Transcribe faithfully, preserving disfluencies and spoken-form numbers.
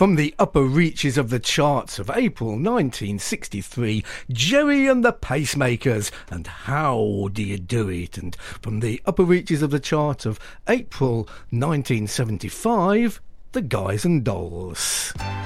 From the upper reaches of the charts of April nineteen sixty-three, Jerry and the Pacemakers and How Do You Do It? And from the upper reaches of the chart of April nineteen seventy-five, The Guys and Dolls.